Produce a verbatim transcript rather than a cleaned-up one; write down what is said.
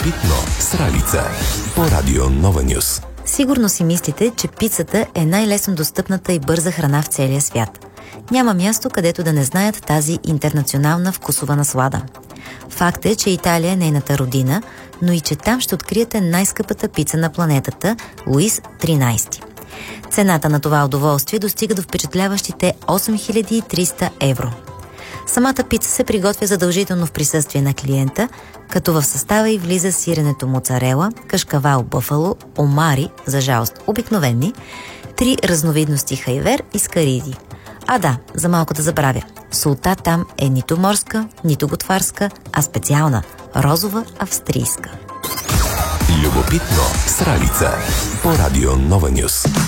Любопитно с Ралица по Радио Нова Нюс. Сигурно си мислите, че пицата е най-лесно достъпната и бърза храна в целия свят. Няма място, където да не знаят тази интернационална вкусова наслада. Факт е, че Италия е нейната родина, но и че там ще откриете най-скъпата пица на планетата – Луис тринайсети. Цената на това удоволствие достига до впечатляващите осем хиляди и триста евро. Самата пица се приготвя задължително в присъствие на клиента, като в състава й влиза сиренето моцарела, кашкавал бъфало, омари, за жалост обикновени, три разновидности хайвер и скариди. А да, за малко да забравя, солта там е нито морска, нито готварска, а специална – розова австрийска. Любопитно с Ралица по Радио Нова Нюс.